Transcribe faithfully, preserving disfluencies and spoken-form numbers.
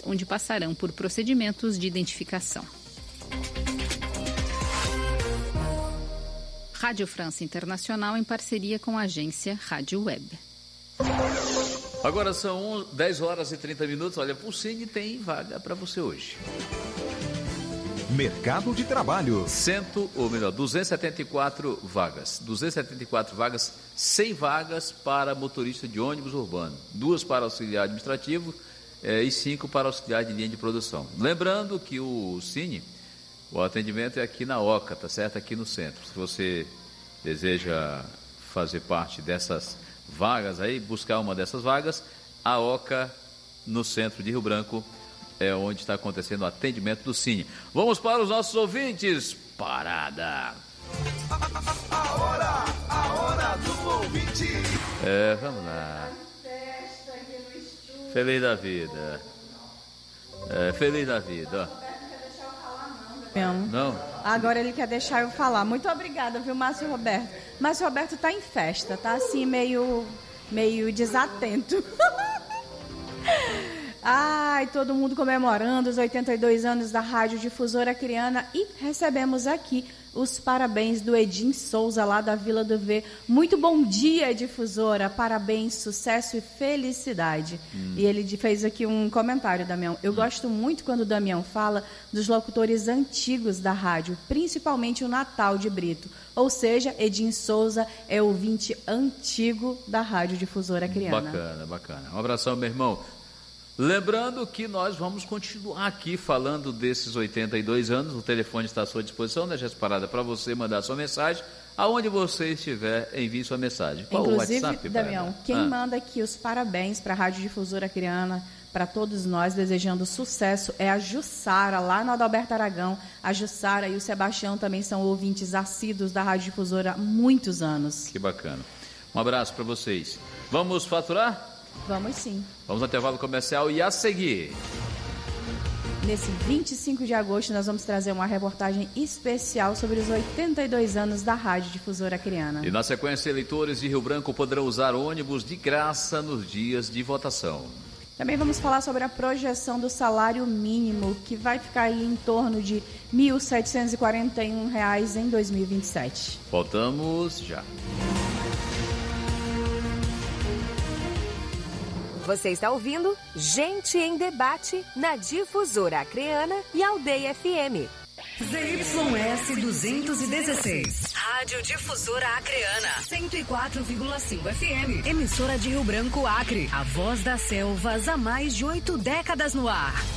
onde passarão por procedimentos de identificação. Rádio França Internacional em parceria com a agência Rádio Web. Agora são dez horas e trinta minutos. Olha, o Cine tem vaga para você hoje. Mercado de trabalho. Cento, ou melhor, duzentas e setenta e quatro vagas. duzentas e setenta e quatro vagas, cem vagas para motorista de ônibus urbano. Duas para auxiliar administrativo eh, e cinco para auxiliar de linha de produção. Lembrando que o Cine, o atendimento é aqui na Oca, tá certo? Aqui no centro. Se você deseja fazer parte dessas vagas aí, buscar uma dessas vagas, a Oca, no centro de Rio Branco, é onde está acontecendo o atendimento do Cine. Vamos para os nossos ouvintes. Parada. A hora, a hora do ouvinte. É, vamos lá. Feliz da vida. É, feliz da vida, ó. Não. Agora ele quer deixar eu falar. Muito obrigada, viu, Márcio Roberto? Márcio Roberto tá em festa, tá assim meio, meio desatento. Ai, todo mundo comemorando os oitenta e dois anos da Rádio Difusora Acreana e recebemos aqui os parabéns do Edinho Souza, lá da Vila do V. Muito bom dia, Difusora. Parabéns, sucesso e felicidade. Hum. E ele fez aqui um comentário, Damião. Eu hum. gosto muito quando o Damião fala dos locutores antigos da rádio, principalmente o Natal de Brito. Ou seja, Edinho Souza é ouvinte antigo da Rádio Difusora Acreana. Bacana, bacana. Um abração, meu irmão. Lembrando que nós vamos continuar aqui falando desses oitenta e dois anos. O telefone está à sua disposição, deixa essa parada para você mandar sua mensagem. Aonde você estiver, envie sua mensagem. Qual Inclusive, o WhatsApp, Damião, quem ah. manda aqui os parabéns para a Rádio Difusora Acreana, para todos nós, desejando sucesso, é a Jussara, lá no Adalberto Aragão. A Jussara e o Sebastião também são ouvintes assíduos da Rádio Difusora há muitos anos. Que bacana. Um abraço para vocês. Vamos faturar? Vamos sim. Vamos ao intervalo comercial e a seguir. Nesse vinte e cinco de agosto, nós vamos trazer uma reportagem especial sobre os oitenta e dois anos da Rádio Difusora Acreana. E na sequência, eleitores de Rio Branco poderão usar ônibus de graça nos dias de votação. Também vamos falar sobre a projeção do salário mínimo, que vai ficar aí em torno de mil setecentos e quarenta e um reais em dois mil e vinte e sete. Voltamos já. Você está ouvindo Gente em Debate na Difusora Acreana e Aldeia F M. Z Y S duzentos e dezesseis. Rádio Difusora Acreana. cento e quatro vírgula cinco F M. Emissora de Rio Branco, Acre. A voz das selvas há mais de oito décadas no ar.